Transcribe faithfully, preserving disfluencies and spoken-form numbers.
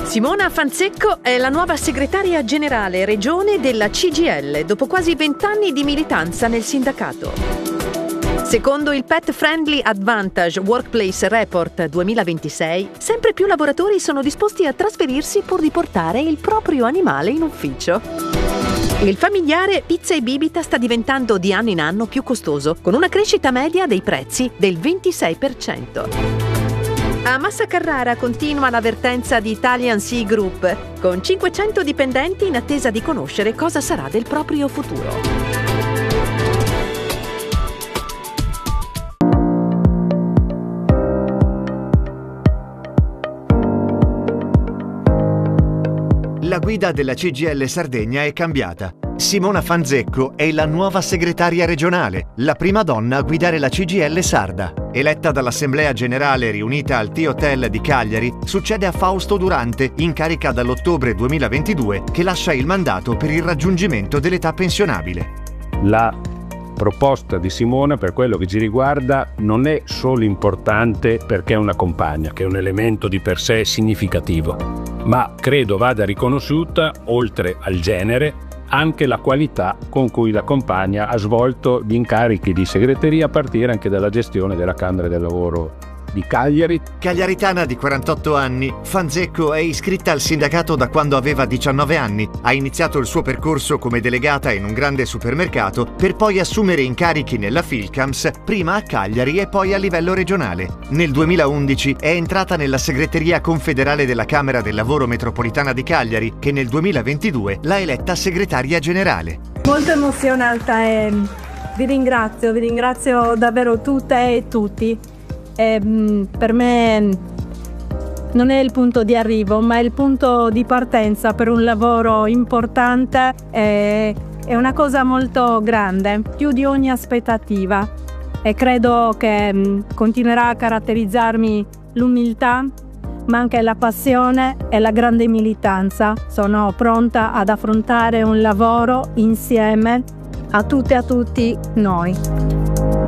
Simona Fanzecco è la nuova segretaria generale regione della C G I L dopo quasi vent'anni di militanza nel sindacato. Secondo il Pet Friendly Advantage Workplace Report duemilaventisei, sempre più lavoratori sono disposti a trasferirsi pur di portare il proprio animale in ufficio. Il familiare Pizza e Bibita sta diventando di anno in anno più costoso, con una crescita media dei prezzi del ventisei per cento. A Massa Carrara continua l'avvertenza di Italian Sea Group, con cinquecento dipendenti in attesa di conoscere cosa sarà del proprio futuro. La guida della C G I L Sardegna è cambiata. Simona Fanzecco è la nuova segretaria regionale, la prima donna a guidare la C G I L sarda. Eletta dall'Assemblea Generale riunita al T-Hotel di Cagliari, succede a Fausto Durante, in carica dall'ottobre duemilaventidue, che lascia il mandato per il raggiungimento dell'età pensionabile. La proposta di Simona, per quello che ci riguarda, non è solo importante perché è una compagna, che è un elemento di per sé significativo, ma credo vada riconosciuta, oltre al genere, anche la qualità con cui la compagna ha svolto gli incarichi di segreteria, a partire anche dalla gestione della Camera del Lavoro di Cagliari. Cagliaritana di quarantotto anni, Fanzecco è iscritta al sindacato da quando aveva diciannove anni. Ha iniziato il suo percorso come delegata in un grande supermercato per poi assumere incarichi nella Philcams, prima a Cagliari e poi a livello regionale. Nel duemilaundici è entrata nella segreteria confederale della Camera del Lavoro Metropolitana di Cagliari, che nel duemilaventidue l'ha eletta segretaria generale. Molto emozionata e vi ringrazio, vi ringrazio davvero tutte e tutti. E, per me non è il punto di arrivo, ma è il punto di partenza per un lavoro importante. E, è una cosa molto grande, più di ogni aspettativa, e credo che mh, continuerà a caratterizzarmi l'umiltà, ma anche la passione e la grande militanza. Sono pronta ad affrontare un lavoro insieme a tutte e a tutti noi.